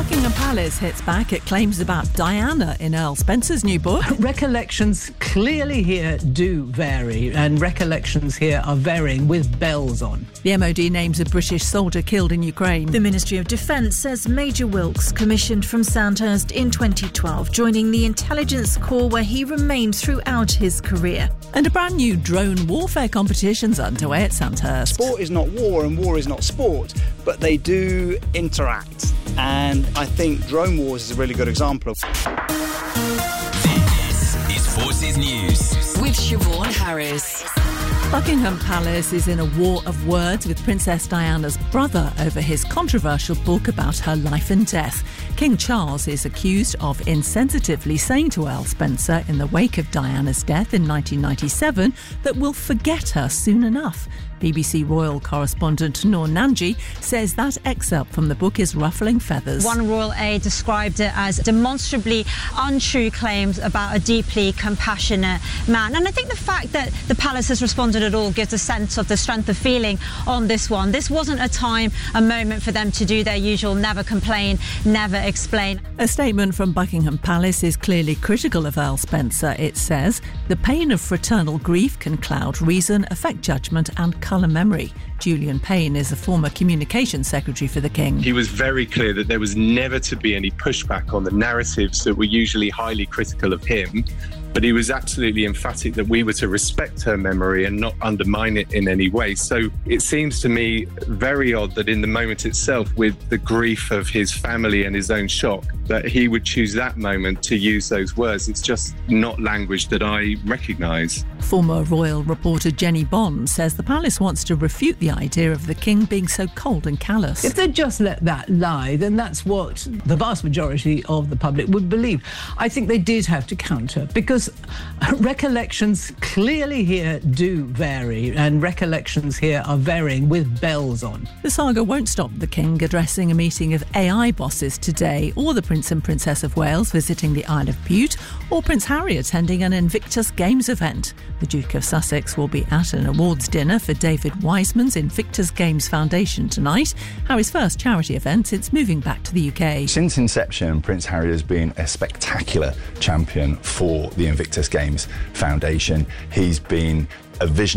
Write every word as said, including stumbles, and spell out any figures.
Buckingham Palace hits back at claims about Diana in Earl Spencer's new book. Recollections clearly here do vary, and recollections here are varying with bells on. The M O D names a British soldier killed in Ukraine. The Ministry of Defence says Major Wilkes commissioned from Sandhurst in twenty twelve, joining the intelligence corps where he remained throughout his career. And a brand new drone warfare competition's underway at Sandhurst. Sport is not war and war is not sport, but they do interact. And I think Drone Wars is a really good example of. This is Forces News with Siobhan Harris. Buckingham Palace is in a war of words with Princess Diana's brother over his controversial book about her life and death. King Charles is accused of insensitively saying to Earl Spencer in the wake of Diana's death in nineteen ninety-seven that we'll forget her soon enough. B B C royal correspondent Noor Nanji says that excerpt from the book is ruffling feathers. One royal aide described it as demonstrably untrue claims about a deeply compassionate man. And I think the fact that the palace has responded at all gives a sense of the strength of feeling on this one. This wasn't a time, a moment for them to do their usual never complain, never explain. A statement from Buckingham Palace is clearly critical of Earl Spencer. It says, the pain of fraternal grief can cloud reason, affect judgment and colour memory. Julian Payne is a former communications secretary for the King. He was very clear that there was never to be any pushback on the narratives that were usually highly critical of him, but he was absolutely emphatic that we were to respect her memory and not undermine it in any way. So it seems to me very odd that in the moment itself, with the grief of his family and his own shock, that he would choose that moment to use those words. It's just not language that I recognise. Former royal reporter Jenny Bond says the palace wants to refute the idea of the King being so cold and callous. If they just let that lie, then that's what the vast majority of the public would believe. I think they did have to counter, because recollections clearly here do vary, and recollections here are varying with bells on. The saga won't stop the King addressing a meeting of A I bosses today, or the Prince and Princess of Wales visiting the Isle of Bute, or Prince Harry attending an Invictus Games event. The Duke of Sussex will be at an awards dinner for David Wiseman's Invictus Games Foundation tonight, Harry's first charity event since moving back to the U K. Since inception, Prince Harry has been a spectacular champion for the Invictus Games Foundation. He's been a vision